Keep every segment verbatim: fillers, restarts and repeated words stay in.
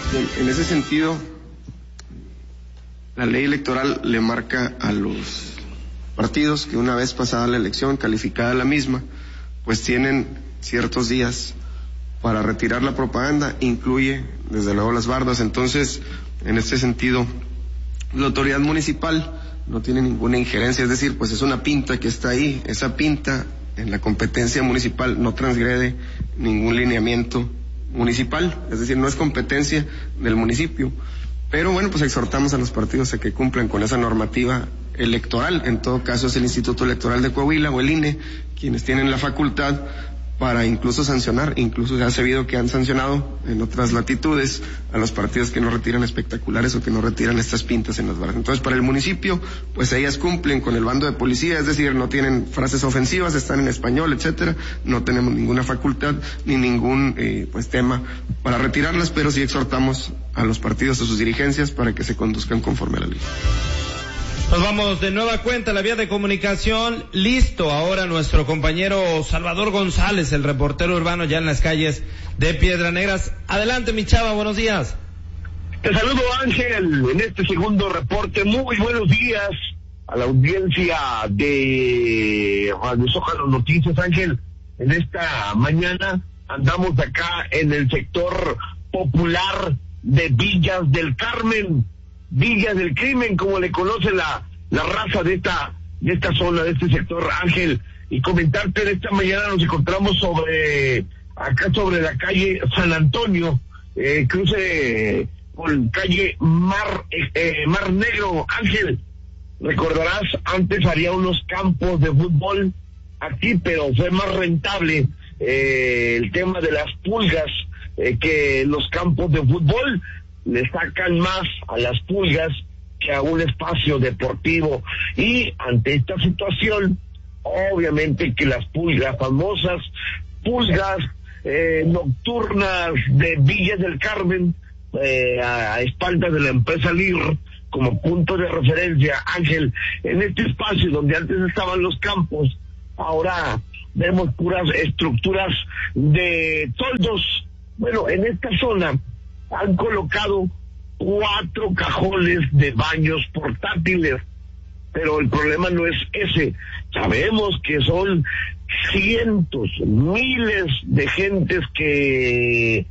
Bien, en ese sentido, la ley electoral le marca a los partidos que una vez pasada la elección, calificada la misma, pues tienen ciertos días para retirar la propaganda, incluye desde luego las bardas. Entonces, en este sentido, la autoridad municipal no tiene ninguna injerencia, es decir, pues es una pinta que está ahí, esa pinta en la competencia municipal no transgrede ningún lineamiento municipal, es decir, no es competencia del municipio, pero bueno, pues exhortamos a los partidos a que cumplan con esa normativa electoral. En todo caso es el Instituto Electoral de Coahuila o el I N E quienes tienen la facultad para incluso sancionar, incluso se ha sabido que han sancionado en otras latitudes a los partidos que no retiran espectaculares o que no retiran estas pintas en las barras. Entonces, para el municipio, pues ellas cumplen con el bando de policía, es decir, no tienen frases ofensivas, están en español, etcétera, no tenemos ninguna facultad ni ningún eh, pues tema para retirarlas, pero sí exhortamos a los partidos, a sus dirigencias, para que se conduzcan conforme a la ley. Nos vamos de nueva cuenta a la vía de comunicación. Listo ahora nuestro compañero Salvador González, el reportero urbano ya en las calles de Piedras Negras. Adelante, mi chava, buenos días. Te saludo, Ángel, en este segundo reporte. Muy buenos días a la audiencia de Radio Zócalo Noticias, Ángel. En esta mañana andamos acá en el sector popular de Villas del Carmen. Villas del Crimen, como le conoce la, la raza de esta, de esta zona, de este sector, Ángel, y comentarte, en esta mañana nos encontramos sobre, acá sobre la calle San Antonio, eh, cruce con calle Mar, eh, Mar Negro, Ángel. Recordarás, antes había unos campos de fútbol aquí, pero fue más rentable, eh, el tema de las pulgas, eh, que los campos de fútbol. Le sacan más a las pulgas que a un espacio deportivo, y ante esta situación, obviamente que las pulgas, famosas pulgas eh, nocturnas de Villas del Carmen, eh, a, a espaldas de la empresa L I R, como punto de referencia, Ángel, en este espacio donde antes estaban los campos, ahora vemos puras estructuras de toldos. Bueno, en esta zona han colocado cuatro cajones de baños portátiles, pero el problema no es ese. Sabemos que son cientos, miles de gentes que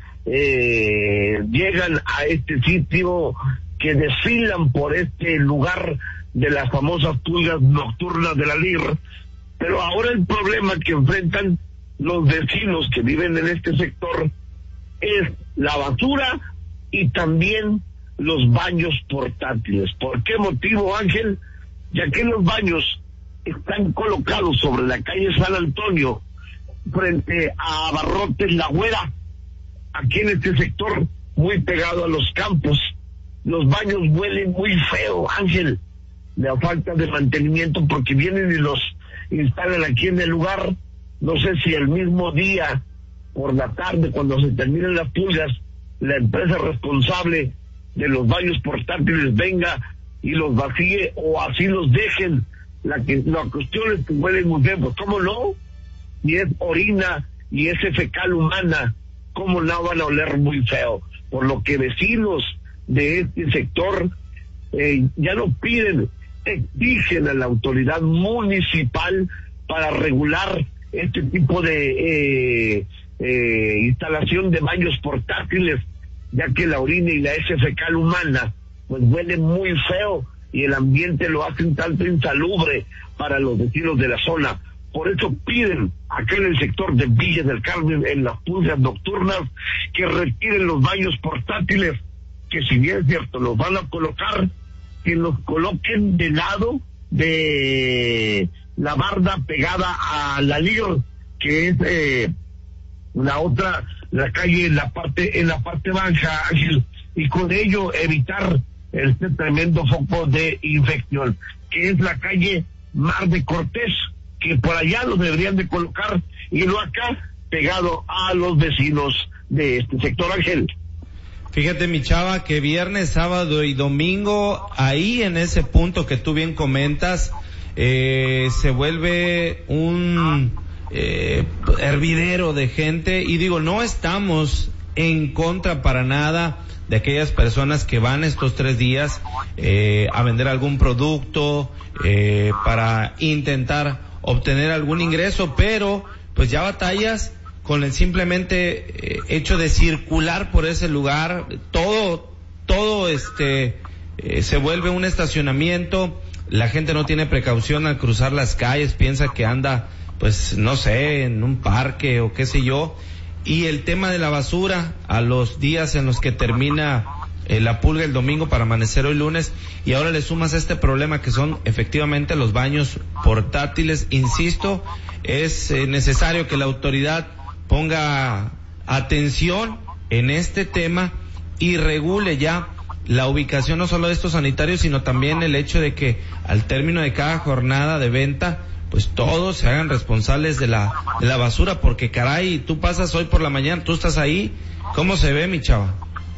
eh, llegan a este sitio, que desfilan por este lugar de las famosas pulgas nocturnas de la L I R, pero ahora el problema que enfrentan los vecinos que viven en este sector es la basura y también los baños portátiles. ¿Por qué motivo, Ángel? Ya que los baños están colocados sobre la calle San Antonio, frente a Abarrotes La Güera, aquí en este sector, muy pegado a los campos. Los baños huelen muy feo, Ángel, la falta de mantenimiento, porque vienen y los instalan aquí en el lugar. No sé si el mismo día, por la tarde, cuando se terminan las pulgas, la empresa responsable de los baños portátiles venga y los vacíe, o así los dejen. La que la cuestión es que huelen muy bien, pues ¿cómo no? Y es orina y es fecal humana, ¿cómo no van a oler muy feo? Por lo que vecinos de este sector eh, ya no piden, exigen a la autoridad municipal para regular este tipo de eh, eh, instalación de baños portátiles, ya que la orina y la heces fecal humana pues huelen muy feo y el ambiente lo hacen tanto insalubre para los vecinos de la zona. Por eso piden acá en el sector de Villas del Carmen, en las pulgas nocturnas, que retiren los baños portátiles, que si bien es cierto los van a colocar, que los coloquen de lado de la barda pegada a la L I R, que es eh, la otra, la calle en la parte, en la parte baja, Ángel, y con ello evitar este tremendo foco de infección, que es la calle Mar de Cortés, que por allá lo deberían de colocar y no acá, pegado a los vecinos de este sector, Ángel. Fíjate, mi chava, que viernes, sábado y domingo, ahí en ese punto que tú bien comentas, eh, se vuelve un eh, hervidero de gente, y digo, no estamos en contra para nada de aquellas personas que van estos tres días eh, a vender algún producto, eh, para intentar obtener algún ingreso, pero pues ya batallas con el simplemente eh, hecho de circular por ese lugar, todo, todo este, eh, se vuelve un estacionamiento, la gente no tiene precaución al cruzar las calles, piensa que anda, pues no sé, en un parque o qué sé yo, y el tema de la basura, a los días en los que termina eh, la pulga el domingo para amanecer hoy lunes, y ahora le sumas este problema que son efectivamente los baños portátiles, insisto, es eh, necesario que la autoridad ponga atención en este tema y regule ya la ubicación no solo de estos sanitarios, sino también el hecho de que al término de cada jornada de venta, pues todos se hagan responsables de la de la basura, porque caray, tú pasas hoy por la mañana, tú estás ahí, ¿cómo se ve, mi chava?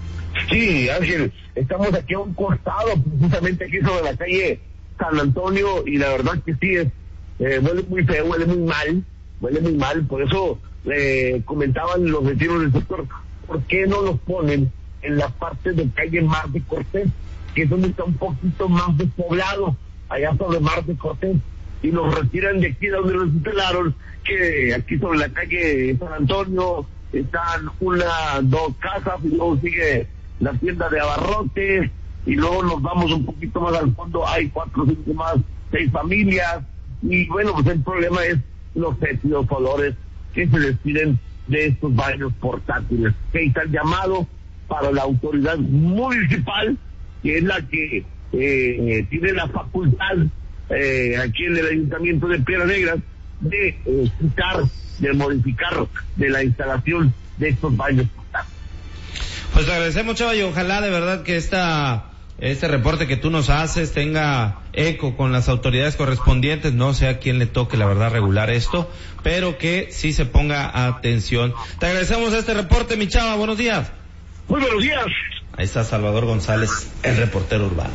Sí, Ángel, estamos aquí a un costado, precisamente aquí sobre la calle San Antonio, y la verdad que sí, es, eh, huele muy feo, huele muy mal, huele muy mal, por eso eh, comentaban los vecinos del sector, ¿por qué no los ponen en la parte de calle Mar de Cortés, que es donde está un poquito más despoblado, allá sobre Mar de Cortés, y los retiran de aquí de donde los instalaron, que aquí sobre la calle San Antonio están una, dos casas, y luego sigue la tienda de abarrotes, y luego nos vamos un poquito más al fondo, hay cuatro, cinco más, seis familias, y bueno, pues el problema es los fétidos olores que se despiden de estos baños portátiles. Que está el llamado para la autoridad municipal, que es la que eh, tiene la facultad eh, aquí en el Ayuntamiento de Piedras Negras de eh, quitar, de modificar de la instalación de estos baños portátiles. Pues te agradecemos, Chava, y ojalá de verdad que esta este reporte que tú nos haces tenga eco con las autoridades correspondientes, no sé a quién le toque la verdad regular esto, pero que sí se ponga atención. Te agradecemos este reporte, mi Chava, buenos días. Muy buenos días. Ahí está Salvador González, el reportero urbano.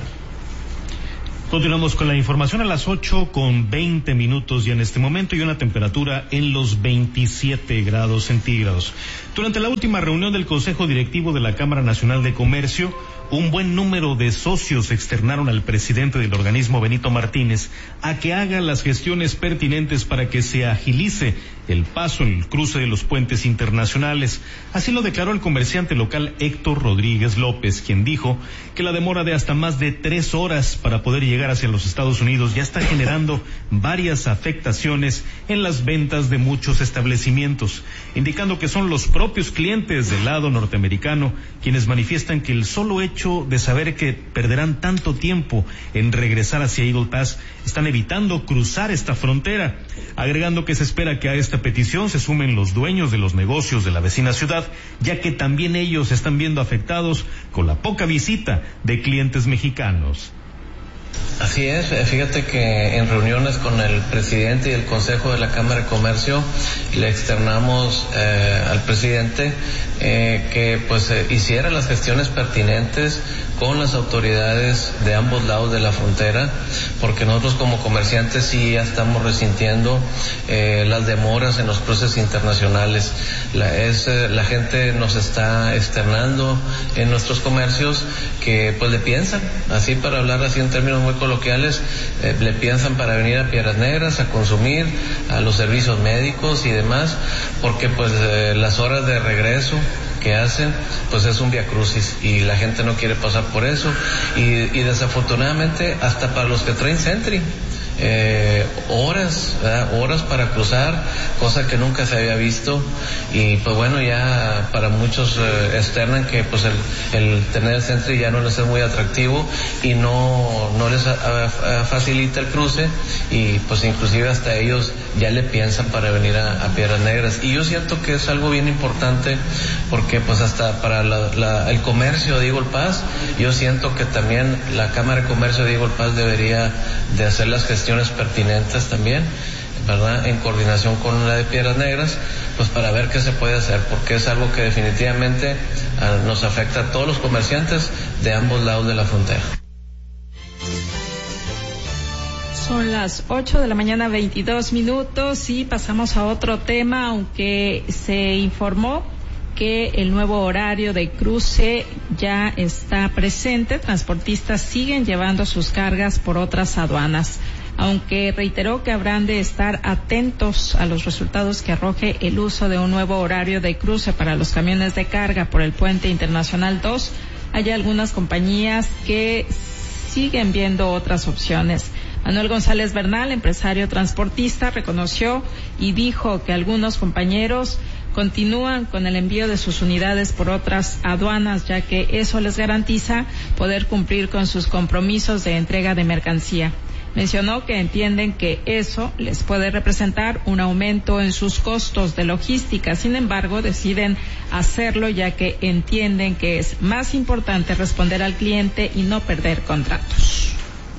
Continuamos con la información a las ocho con veinte minutos ya en este momento, y una temperatura en los veintisiete grados centígrados. Durante la última reunión del Consejo Directivo de la Cámara Nacional de Comercio, un buen número de socios externaron al presidente del organismo, Benito Martínez, a que haga las gestiones pertinentes para que se agilice el paso en el cruce de los puentes internacionales. Así lo declaró el comerciante local Héctor Rodríguez López, quien dijo que la demora de hasta más de tres horas para poder llegar hacia los Estados Unidos ya está generando varias afectaciones en las ventas de muchos establecimientos, indicando que son los propios clientes del lado norteamericano quienes manifiestan que el solo hecho de saber que perderán tanto tiempo en regresar hacia Eagle Pass están evitando cruzar esta frontera, agregando que se espera que a esta petición se sumen los dueños de los negocios de la vecina ciudad, ya que también ellos están viendo afectados con la poca visita de clientes mexicanos. Así es, fíjate que en reuniones con el presidente y el Consejo de la Cámara de Comercio le externamos eh, al presidente eh, que pues eh, hiciera las gestiones pertinentes con las autoridades de ambos lados de la frontera, porque nosotros como comerciantes sí ya estamos resintiendo eh, las demoras en los cruces internacionales. La, es, eh, la gente nos está externando en nuestros comercios que pues le piensan, así para hablar así en términos muy coloquiales, eh, le piensan para venir a Piedras Negras a consumir a los servicios médicos y demás, porque pues eh, las horas de regreso que hacen, pues es un viacrucis y la gente no quiere pasar por eso, y, y desafortunadamente hasta para los que traen Sentry, eh, horas, ¿verdad? horas para cruzar, cosa que nunca se había visto, y pues bueno, ya para muchos eh, externan que pues el, el tener el Sentry ya no les es muy atractivo y no, no les a, a, facilita el cruce, y pues inclusive hasta ellos ya le piensan para venir a, a Piedras Negras, y yo siento que es algo bien importante, porque pues hasta para la, la, el comercio de Eagle Pass, yo siento que también la Cámara de Comercio de Eagle Pass debería de hacer las gestiones pertinentes también, ¿verdad? En coordinación con la de Piedras Negras, pues para ver qué se puede hacer, porque es algo que definitivamente uh, nos afecta a todos los comerciantes de ambos lados de la frontera. Son las ocho de la mañana, veintidós minutos, y pasamos a otro tema, aunque se informó que el nuevo horario de cruce ya está presente, transportistas siguen llevando sus cargas por otras aduanas, aunque reiteró que habrán de estar atentos a los resultados que arroje el uso de un nuevo horario de cruce para los camiones de carga por el Puente Internacional dos. Hay algunas compañías que siguen viendo otras opciones. Manuel González Bernal, empresario transportista, reconoció y dijo que algunos compañeros continúan con el envío de sus unidades por otras aduanas, ya que eso les garantiza poder cumplir con sus compromisos de entrega de mercancía. Mencionó que entienden que eso les puede representar un aumento en sus costos de logística. Sin embargo, deciden hacerlo ya que entienden que es más importante responder al cliente y no perder contratos.